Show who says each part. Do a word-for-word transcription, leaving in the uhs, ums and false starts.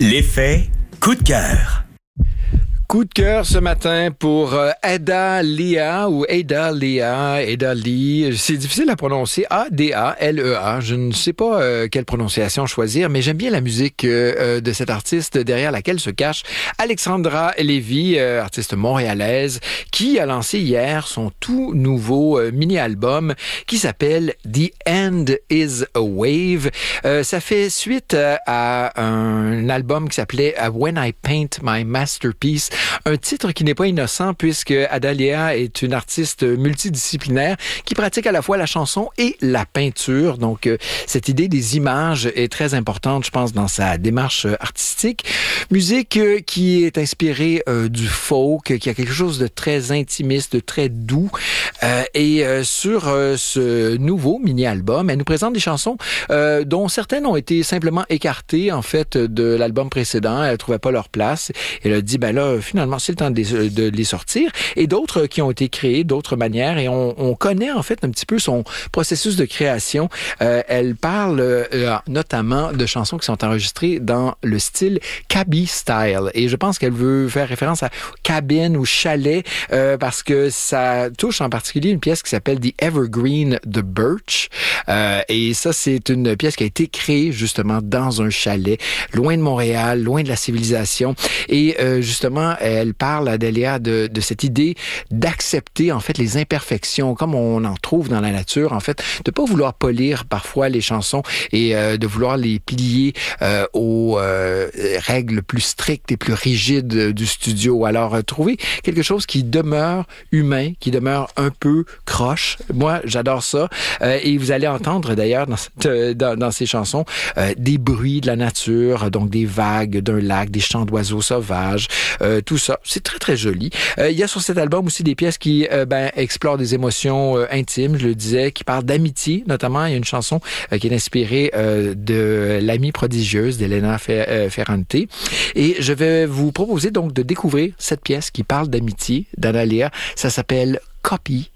Speaker 1: L'effet coup de cœur.
Speaker 2: Coup de cœur ce matin pour euh, Ada Lea ou Ada Lea, Ada Lee. C'est difficile à prononcer. A D A L E A. Je ne sais pas euh, quelle prononciation choisir, mais j'aime bien la musique euh, de cette artiste derrière laquelle se cache Alexandra Lévy, euh, artiste montréalaise, qui a lancé hier son tout nouveau euh, mini-album qui s'appelle The End is a Wave. Euh, ça fait suite euh, à un album qui s'appelait When I Paint My Masterpiece. Un titre qui n'est pas innocent puisque Ada Lea est une artiste multidisciplinaire qui pratique à la fois la chanson et la peinture. Donc, euh, cette idée des images est très importante, je pense, dans sa démarche artistique. Musique euh, qui est inspirée euh, du folk, qui a quelque chose de très intimiste, de très doux. Euh, et euh, sur euh, ce nouveau mini-album, elle nous présente des chansons euh, dont certaines ont été simplement écartées, en fait, de l'album précédent. Elle ne trouvait pas leur place. Elle a dit, ben là, finalement, c'est le temps de les, de les sortir. Et d'autres qui ont été créées d'autres manières. Et on, on connaît, en fait, un petit peu son processus de création. Euh, elle parle euh, notamment de chansons qui sont enregistrées dans le style Cabby Style. Et je pense qu'elle veut faire référence à cabine ou chalet euh, parce que ça touche en particulier une pièce qui s'appelle The Evergreen de Birch. Euh, et ça, c'est une pièce qui a été créée justement dans un chalet, loin de Montréal, loin de la civilisation. Et euh, justement, elle parle à Ada Lea de, de cette idée d'accepter en fait les imperfections, comme on en trouve dans la nature, en fait, de pas vouloir polir parfois les chansons et euh, de vouloir les plier euh, aux euh, règles plus strictes et plus rigides du studio. Alors, euh, trouver quelque chose qui demeure humain, qui demeure un peu croche. Moi, j'adore ça. Euh, et vous allez entendre d'ailleurs dans, cette, dans, dans ces chansons euh, des bruits de la nature, donc des vagues d'un lac, des chants d'oiseaux sauvages, euh, tout ça. C'est très, très joli. Euh, il y a sur cet album aussi des pièces qui euh, ben, explorent des émotions euh, intimes, je le disais, qui parlent d'amitié, notamment. Il y a une chanson euh, qui est inspirée euh, de L'amie prodigieuse d'Elena Ferrante. Et je vais vous proposer donc de découvrir cette pièce qui parle d'amitié d'Ada Lea. Ça s'appelle Copy